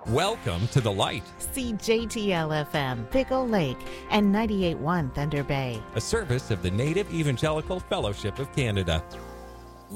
Welcome to the light, CJTL-FM, Pickle Lake, and 98.1 Thunder Bay. a service of the Native Evangelical Fellowship of Canada.